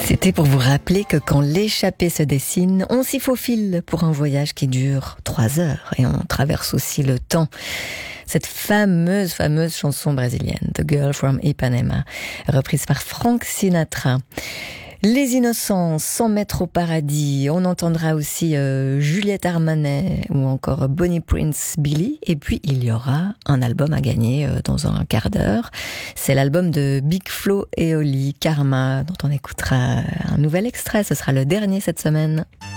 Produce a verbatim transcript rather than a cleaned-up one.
C'était pour vous rappeler que quand l'échappée se dessine, on s'y faufile pour un voyage qui dure trois heures et on traverse aussi le temps. Cette fameuse, fameuse chanson brésilienne, The Girl from Ipanema, reprise par Frank Sinatra. Les Innocents, cent mètres au paradis. On entendra aussi euh, Juliette Armanet ou encore Bonnie Prince Billy. Et puis, il y aura un album à gagner euh, dans un quart d'heure. C'est l'album de Big Flo et Oli, Karma, dont on écoutera un nouvel extrait. Ce sera le dernier cette semaine.